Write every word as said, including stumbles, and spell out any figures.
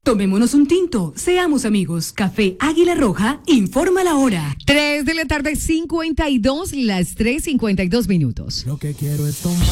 Tomémonos un tinto, seamos amigos. Café Águila Roja, informa la hora. tres de la tarde, cincuenta y dos, las tres cincuenta y dos minutos. Lo que quiero es tomar.